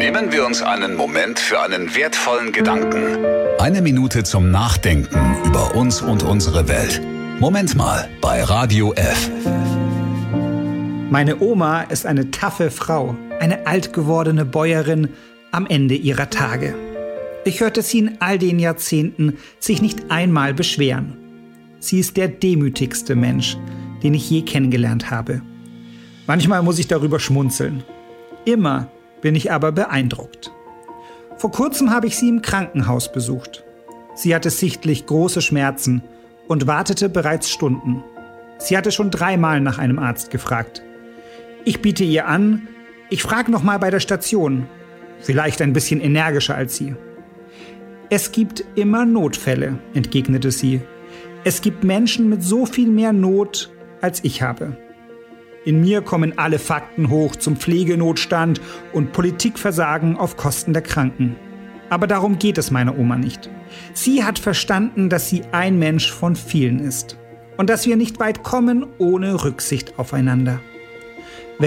Nehmen wir uns einen Moment für einen wertvollen Gedanken. 1 Minute zum Nachdenken über uns und unsere Welt. Moment mal bei Radio F. Meine Oma ist eine taffe Frau, eine alt gewordene Bäuerin am Ende ihrer Tage. Ich hörte sie in all den Jahrzehnten sich nicht einmal beschweren. Sie ist der demütigste Mensch, den ich je kennengelernt habe. Manchmal muss ich darüber schmunzeln. Immer bin ich aber beeindruckt. Vor kurzem habe ich sie im Krankenhaus besucht. Sie hatte sichtlich große Schmerzen und wartete bereits Stunden. Sie hatte schon 3-mal nach einem Arzt gefragt. Ich biete ihr an, ich frage noch mal bei der Station. Vielleicht ein bisschen energischer als sie. Es gibt immer Notfälle, entgegnete sie. Es gibt Menschen mit so viel mehr Not, als ich habe. In mir kommen alle Fakten hoch zum Pflegenotstand und Politikversagen auf Kosten der Kranken. Aber darum geht es meiner Oma nicht. Sie hat verstanden, dass sie ein Mensch von vielen ist und dass wir nicht weit kommen ohne Rücksicht aufeinander.